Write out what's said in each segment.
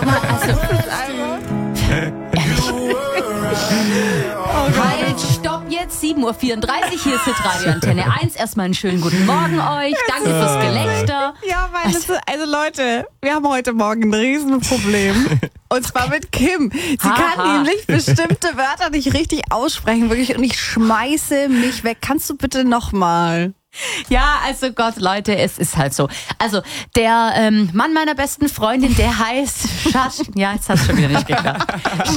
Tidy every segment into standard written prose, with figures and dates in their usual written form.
Nochmal, also. Halt, stopp jetzt, 7.34 Uhr, hier ist Hitradio Antenne 1. Erstmal einen schönen guten Morgen euch. Danke fürs Gelächter. Ja, weil also Leute, wir haben heute Morgen ein Riesenproblem. Und zwar mit Kim. Sie kann nämlich bestimmte Wörter nicht richtig aussprechen, wirklich. Und ich schmeiße mich weg. Kannst du bitte nochmal? Ja, also Gott, Leute, es ist halt so. Also, der Mann meiner besten Freundin, der heißt ja, jetzt hat's schon wieder nicht geklappt.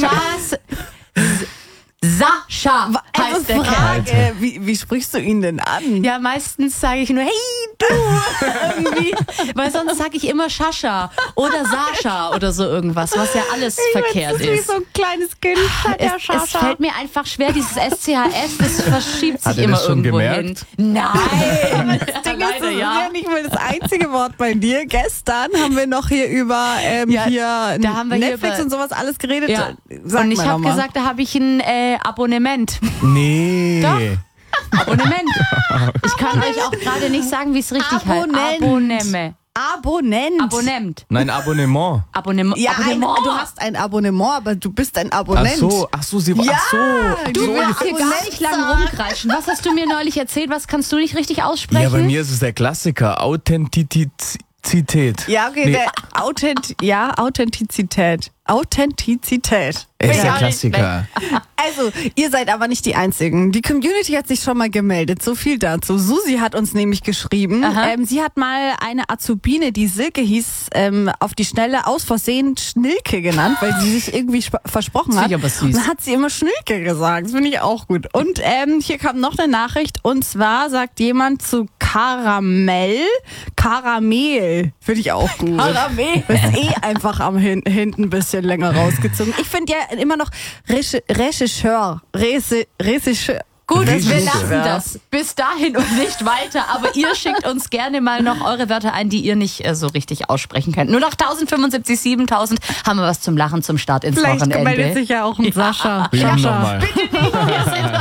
Sascha heißt der Kerl. Frage, wie sprichst du ihn denn an? Ja, meistens sage ich nur, hey, du, irgendwie. Weil sonst sage ich immer Sascha oder Sascha oder so irgendwas, was ja alles verkehrt das ist. Wie ist. so ein kleines Kind. Es fällt mir einfach schwer, dieses SCHS, das verschiebt sich immer das schon irgendwo gemerkt? hin. Nein, Das Ding ist, leider, das ist ja. ja nicht mal das einzige Wort bei dir. Gestern haben wir noch hier über hier da haben wir Netflix hier über, und sowas alles geredet. ja. Sag Und ich mal habe noch mal. gesagt, da habe ich ein Abonnement. Nee. Doch. Abonnement. Ich kann euch auch gerade nicht sagen, wie es richtig heißt. Abonnement. Nein, Abonnement. Abonnement. Ja, Abonnement. du hast ein Abonnement, aber du bist ein Abonnent. Ach so, sie war. Ja, ach so. Du so willst hier gar nicht lang rumkreischen. Was hast du mir neulich erzählt? Was kannst du nicht richtig aussprechen? Ja, bei mir ist es der Klassiker. Authentizität. Ja, okay, Nee. Authentizität. Authentizität. Er ist Ja, der Klassiker. Also, ihr seid aber nicht die Einzigen. Die Community hat sich schon mal gemeldet. So viel dazu. Susi hat uns nämlich geschrieben, sie hat mal eine Azubine, die Silke hieß, auf die Schnelle aus Versehen Schnilke genannt, weil sie sich irgendwie versprochen Das hat. finde ich aber süß. Und dann hat sie immer Schnilke gesagt. Das finde ich auch gut. Und hier kam noch eine Nachricht. Und zwar sagt jemand zu Karamell, Karamell. Finde ich auch gut. Karamell. Das ist einfach am hinten ein bisschen länger rausgezogen. Ich finde ja immer noch Regisseur. Gut, wir Regisseur. lassen das bis dahin und nicht weiter. Aber ihr schickt uns gerne mal noch eure Wörter ein, die ihr nicht so richtig aussprechen könnt. Nur noch 1075, 7000 haben wir was zum Lachen zum Start ins Vielleicht Wochenende. meldet sich ja auch ein Sascha. Nochmal. Bitte nicht, wir sind